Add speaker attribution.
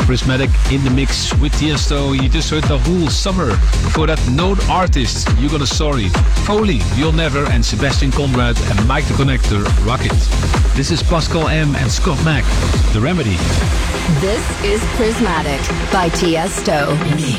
Speaker 1: Prismatic in the mix with Tiesto. You just heard the whole summer. Before that, known artists, You Got a Story, Foley, You'll Never, and Sebastian Conrad and Mike the Connector, Rocket. This is Pascal M and Scott Mack, The Remedy.
Speaker 2: This is Prismatic by Tiesto.